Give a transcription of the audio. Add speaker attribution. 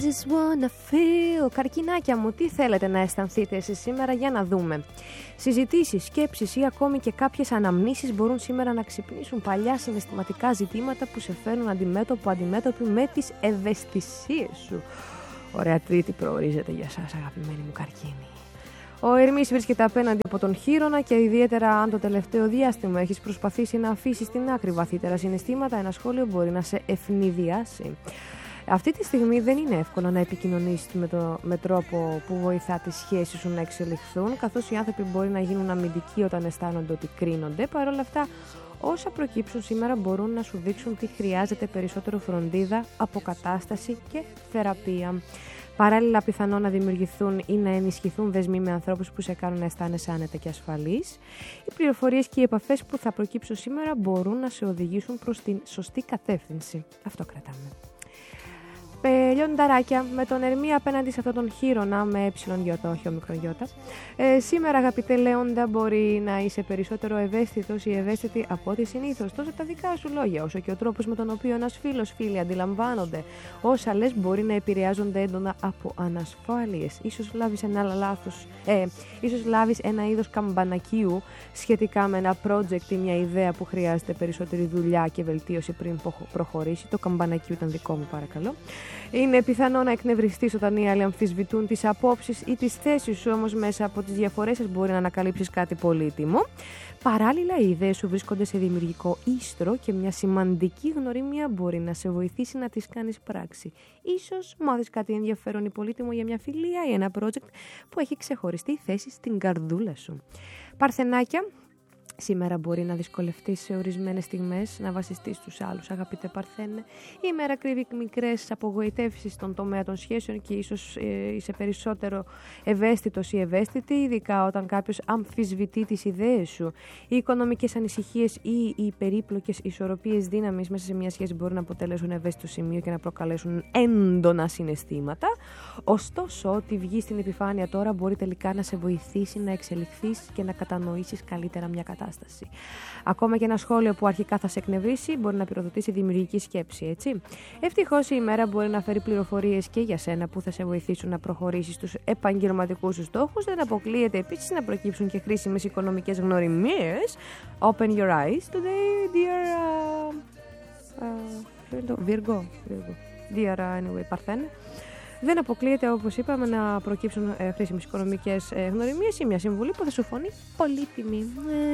Speaker 1: Just wanna feel. Καρκινάκια μου, τι θέλετε να αισθανθείτε εσείς σήμερα, για να δούμε. Συζητήσεις, σκέψεις ή ακόμη και κάποιες αναμνήσεις μπορούν σήμερα να ξυπνήσουν παλιά συναισθηματικά ζητήματα που σε φέρνουν αντιμέτωποι με τις ευαισθησίες σου. Ωραία τρίτη προορίζεται για σας, αγαπημένοι μου καρκίνοι. Ο Ερμής βρίσκεται απέναντι από τον Χείρονα και ιδιαίτερα αν το τελευταίο διάστημα έχεις προσπαθήσει να αφήσεις στην άκρη βαθύτερα συναισθήματα, ένα σχόλιο μπορεί να σε ευνηδιάσει. Αυτή τη στιγμή δεν είναι εύκολο να επικοινωνήσεις με τρόπο που βοηθά τις σχέσεις σου να εξελιχθούν, καθώς οι άνθρωποι μπορεί να γίνουν αμυντικοί όταν αισθάνονται ότι κρίνονται. Παρ' όλα αυτά, όσα προκύψουν σήμερα μπορούν να σου δείξουν τι χρειάζεται περισσότερο φροντίδα, αποκατάσταση και θεραπεία. Παράλληλα, πιθανόν να δημιουργηθούν ή να ενισχυθούν δεσμοί με ανθρώπους που σε κάνουν να αισθάνεσαι άνετα και ασφαλής. Οι πληροφορίες και οι επαφές που θα προκύψουν σήμερα μπορούν να σε οδηγήσουν προς την σωστή κατεύθυνση. Αυτό κρατάμε. Λιονταράκια, με τον Ερμή απέναντι σε αυτόν τον Χείρονα με γιώτα, όχι γιώτα. Σήμερα, αγαπητέ Λέοντα, μπορεί να είσαι περισσότερο ευαίσθητος ή ευαίσθητη από ό,τι συνήθως. Τόσο τα δικά σου λόγια, όσο και ο τρόπος με τον οποίο ένας φίλος-φίλοι αντιλαμβάνονται όσα λες μπορεί να επηρεάζονται έντονα από ανασφάλειες. Ίσως λάβεις ένα είδος καμπανακίου σχετικά με ένα project ή μια ιδέα που χρειάζεται περισσότερη δουλειά και βελτίωση πριν προχωρήσει. Το καμπανακίου ήταν δικό μου, παρακαλώ. Είναι πιθανό να εκνευριστείς όταν οι άλλοι αμφισβητούν τις απόψεις ή τις θέσεις σου, όμως μέσα από τις διαφορές σας μπορεί να ανακαλύψεις κάτι πολύτιμο. Παράλληλα, οι ιδέες σου βρίσκονται σε δημιουργικό ίστρο και μια σημαντική γνωριμία μπορεί να σε βοηθήσει να τις κάνεις πράξη. Ίσως μάθεις κάτι ενδιαφέρον ή πολύτιμο για μια φιλία ή ένα project που έχει ξεχωριστή θέση στην καρδούλα σου. Παρθενάκια. Σήμερα μπορεί να δυσκολευτείς σε ορισμένες στιγμές να βασιστείς στους άλλους, αγαπητέ Παρθένε. Η μέρα κρύβει μικρές απογοητεύσεις στον τομέα των σχέσεων και ίσως είσαι περισσότερο ευαίσθητος ή ευαίσθητη, ειδικά όταν κάποιος αμφισβητεί τις ιδέες σου. Οι οικονομικές ανησυχίες ή οι περίπλοκες ισορροπίες δύναμης μέσα σε μια σχέση μπορούν να αποτελέσουν ευαίσθητο σημείο και να προκαλέσουν έντονα συναισθήματα. Ωστόσο, ό,τι βγει στην επιφάνεια τώρα μπορεί τελικά να σε βοηθήσει να εξελιχθείς και να κατανοήσεις καλύτερα μια κατάσταση. Ακόμα και ένα σχόλιο που αρχικά θα σε εκνευρίσει μπορεί να πυροδοτήσει δημιουργική σκέψη, έτσι. Ευτυχώς η ημέρα μπορεί να φέρει πληροφορίες και για σένα που θα σε βοηθήσουν να προχωρήσεις στους επαγγελματικούς σου στόχους. Δεν αποκλείεται επίσης να προκύψουν και χρήσιμες οικονομικές γνωριμίες. Open your eyes today, dear Virgo. Dear anyway, Παρθένε. Δεν αποκλείεται, όπως είπαμε, να προκύψουν χρήσιμες οικονομικές γνωριμίες ή μια συμβουλή που θα σου φανεί πολύτιμη.